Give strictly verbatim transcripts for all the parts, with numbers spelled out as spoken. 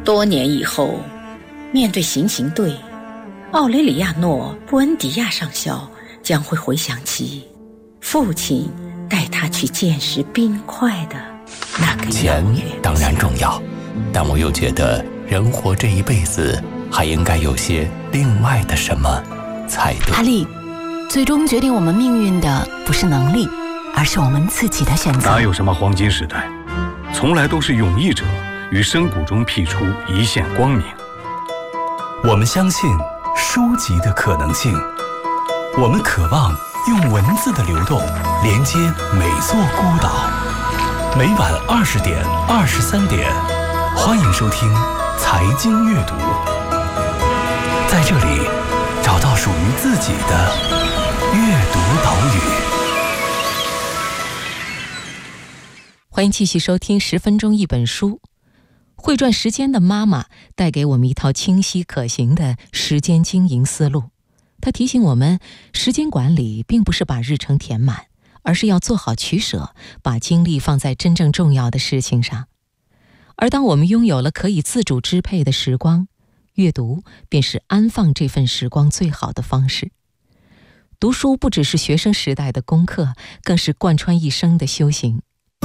多年以后，面对行刑队，奥雷里亚诺·布恩迪亚上校将会回想起父亲带他去见识冰块的那个钱当然重要，但我又觉得人活这一辈子还应该有些另外的什么才对。 阿力，最终决定我们命运的不是能力，而是我们自己的选择。 哪有什么黄金时代，从来都是勇毅者于深谷中辟出一线光明。 我们相信书籍的可能性，我们渴望用文字的流动连接每座孤岛。每晚二十点、二十三点，欢迎收听财经阅读，在这里找到属于自己的阅读岛屿。 欢迎继续收听十分钟一本书。会转时间的妈妈带给我们一套清晰可行的时间经营思路。她提醒我们，时间管理并不是把日程填满，而是要做好取舍，把精力放在真正重要的事情上。而当我们拥有了可以自主支配的时光，阅读便是安放这份时光最好的方式。读书不只是学生时代的功课，更是贯穿一生的修行。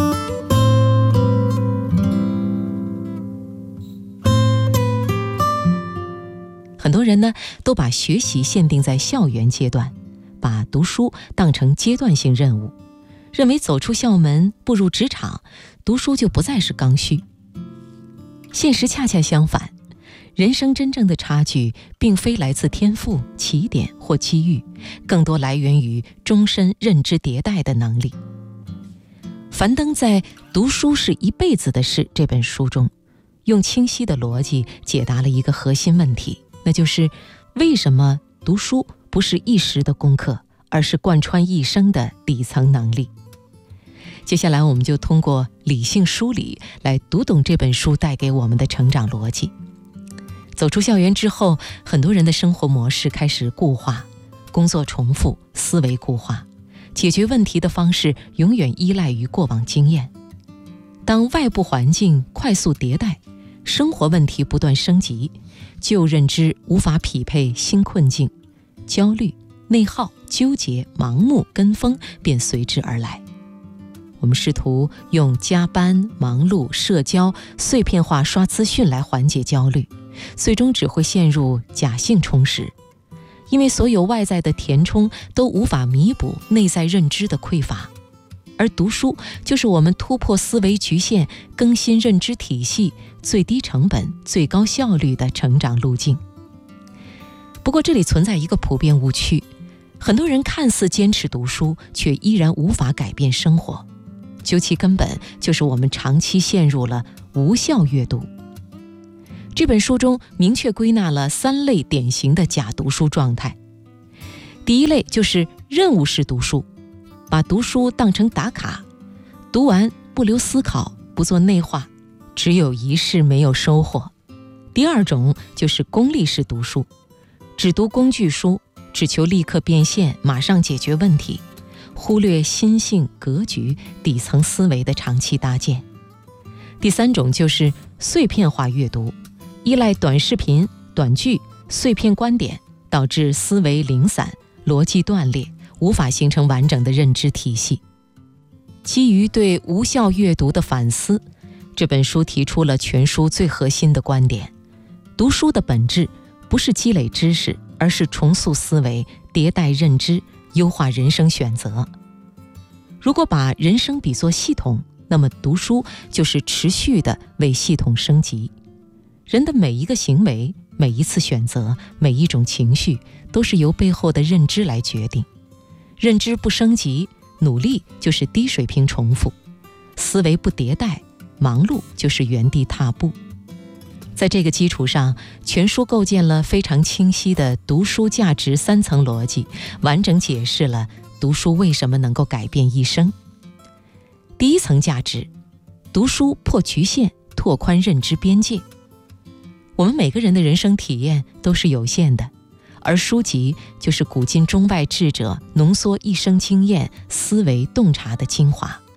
很多人呢，都把学习限定在校园阶段，把读书当成阶段性任务，认为走出校门，步入职场，读书就不再是刚需。现实恰恰相反，人生真正的差距并非来自天赋、起点或机遇，更多来源于终身认知迭代的能力。樊登在《读书是一辈子的事》这本书中，用清晰的逻辑解答了一个核心问题，那就是为什么读书不是一时的功课，而是贯穿一生的底层能力。接下来我们就通过理性梳理来读懂这本书带给我们的成长逻辑。走出校园之后，很多人的生活模式开始固化，工作重复，思维固化，解决问题的方式永远依赖于过往经验。当外部环境快速迭代，生活问题不断升级，旧认知无法匹配新困境，焦虑、内耗、纠结、盲目、跟风便随之而来。我们试图用加班、忙碌、社交、碎片化刷资讯来缓解焦虑，最终只会陷入假性充实，因为所有外在的填充都无法弥补内在认知的匮乏。而读书就是我们突破思维局限、更新认知体系、最低成本、最高效率的成长路径。不过这里存在一个普遍误区，很多人看似坚持读书，却依然无法改变生活。究其根本，就是我们长期陷入了无效阅读。这本书中明确归纳了三类典型的假读书状态。第一类就是任务式读书，把读书当成打卡，读完不留思考，不做内化，只有仪式没有收获。第二种就是功利式读书，只读工具书，只求立刻变现，马上解决问题，忽略心性、格局、底层思维的长期搭建。第三种就是碎片化阅读，依赖短视频、短剧、碎片观点，导致思维零散，逻辑断裂，无法形成完整的认知体系。基于对无效阅读的反思，这本书提出了全书最核心的观点：读书的本质不是积累知识，而是重塑思维、迭代认知、优化人生选择。如果把人生比作系统，那么读书就是持续的为系统升级。人的每一个行为、每一次选择、每一种情绪，都是由背后的认知来决定。认知不升级，努力就是低水平重复；思维不迭代，忙碌就是原地踏步。在这个基础上，全书构建了非常清晰的读书价值三层逻辑，完整解释了读书为什么能够改变一生。第一层价值，读书破局限，拓宽认知边界。我们每个人的人生体验都是有限的，而书籍就是古今中外智者浓缩一生经验、思维洞察的精华。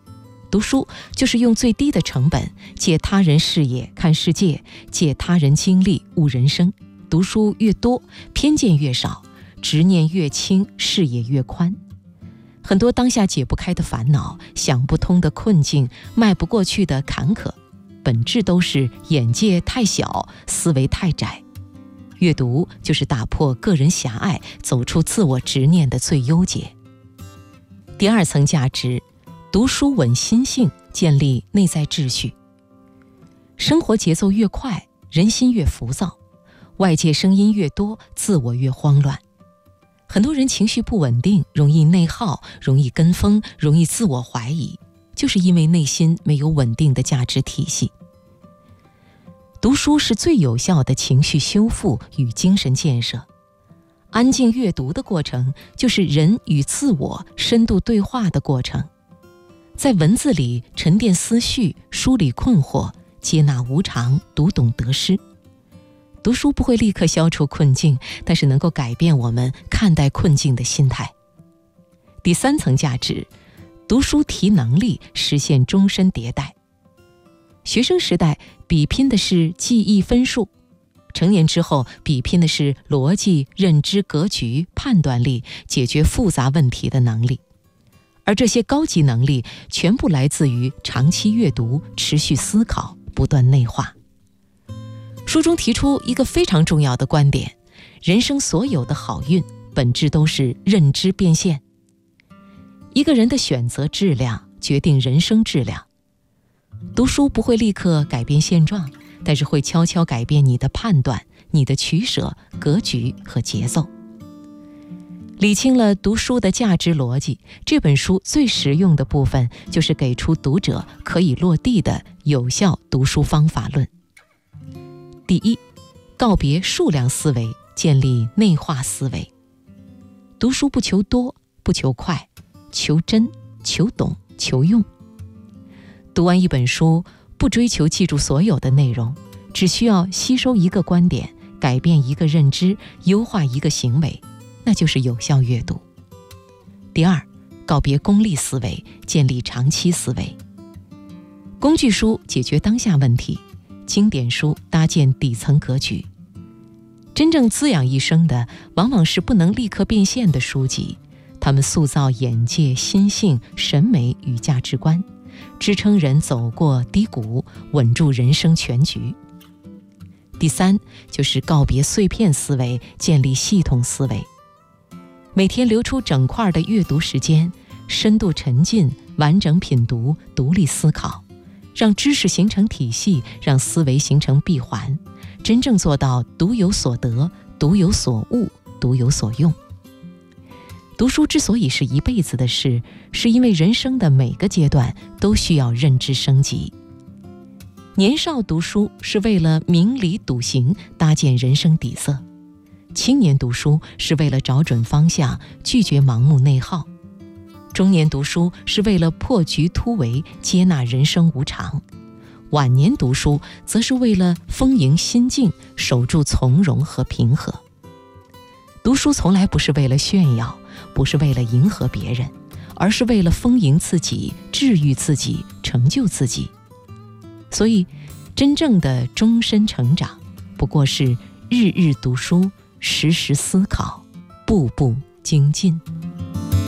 读书就是用最低的成本，借他人视野看世界，借他人经历悟人生。读书越多，偏见越少，执念越轻，视野越宽。很多当下解不开的烦恼，想不通的困境，迈不过去的坎坷，本质都是眼界太小，思维太窄。阅读就是打破个人狭隘，走出自我执念的最优解。第二层价值，读书稳心性，建立内在秩序。生活节奏越快，人心越浮躁，外界声音越多，自我越慌乱。很多人情绪不稳定，容易内耗，容易跟风，容易自我怀疑，就是因为内心没有稳定的价值体系。读书是最有效的情绪修复与精神建设。安静阅读的过程，就是人与自我深度对话的过程。在文字里沉淀思绪，梳理困惑，接纳无常，读懂得失。读书不会立刻消除困境，但是能够改变我们看待困境的心态。第三层价值，读书提能力，实现终身迭代。学生时代比拼的是记忆分数，成年之后比拼的是逻辑、认知、格局、判断力，解决复杂问题的能力。而这些高级能力全部来自于长期阅读、持续思考、不断内化。书中提出一个非常重要的观点，人生所有的好运本质都是认知变现。一个人的选择质量决定人生质量。读书不会立刻改变现状，但是会悄悄改变你的判断、你的取舍、格局和节奏。理清了读书的价值逻辑，这本书最实用的部分就是给出读者可以落地的有效读书方法论。第一，告别数量思维，建立内化思维。读书不求多，不求快，求真，求懂，求用。读完一本书，不追求记住所有的内容，只需要吸收一个观点，改变一个认知，优化一个行为，那就是有效阅读。第二，告别功利思维，建立长期思维。工具书解决当下问题，经典书搭建底层格局。真正滋养一生的，往往是不能立刻变现的书籍，它们塑造眼界、心性、审美与价值观，支撑人走过低谷，稳住人生全局。第三，就是告别碎片思维，建立系统思维。每天留出整块的阅读时间，深度沉浸，完整品读，独立思考，让知识形成体系，让思维形成闭环，真正做到独有所得，独有所悟，独有所用。读书之所以是一辈子的事，是因为人生的每个阶段都需要认知升级。年少读书是为了明理笃行，搭建人生底色；青年读书是为了找准方向，拒绝盲目内耗；中年读书是为了破局突围，接纳人生无常；晚年读书则是为了丰盈心境，守住从容和平和。读书从来不是为了炫耀，不是为了迎合别人，而是为了丰盈自己，治愈自己，成就自己。所以真正的终身成长，不过是日日读书，时时思考，步步精进。